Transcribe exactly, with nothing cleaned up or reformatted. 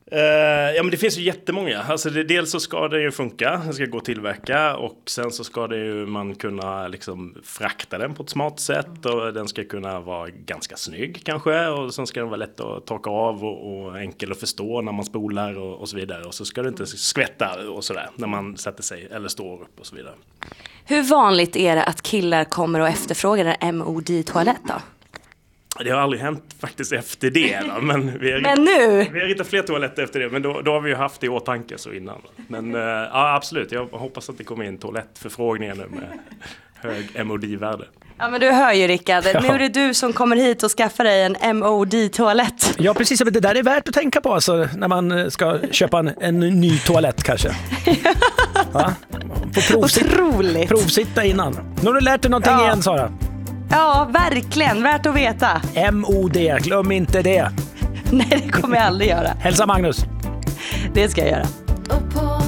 Uh, ja men det finns ju jättemånga. Alltså det, dels så ska det ju funka, det ska gå att tillverka och sen så ska det ju man kunna liksom frakta den på ett smart sätt och den ska kunna vara ganska snygg kanske och sen ska den vara lätt att torka av och, och enkel att förstå när man spolar och, och så vidare och så ska det inte skvätta och sådär när man sätter sig eller står upp och så vidare. Hur vanligt är det att killar kommer och efterfrågar en M O D-toalett då? Det har aldrig hänt faktiskt efter det. Då, men vi har, men nu? Vi har hittat fler toaletter efter det. Men då, då har vi ju haft det i åtanke så innan. Men äh, ja, absolut. Jag hoppas att det kommer in toalettförfrågningar nu med hög M O D-värde. Ja men du hör ju Rickard. Ja. Nu är det du som kommer hit och skaffar dig en M O D-toalett. Ja precis. Det där är värt att tänka på alltså, när man ska köpa en, en ny toalett kanske. Ja. Får provsitta, Otroligt. Provsitta innan. Nu har du lärt dig någonting ja. igen Sara. Ja, verkligen. Värt att veta. M O D, glöm inte det. Nej, det kommer jag aldrig göra. Hälsa Magnus. Det ska jag göra.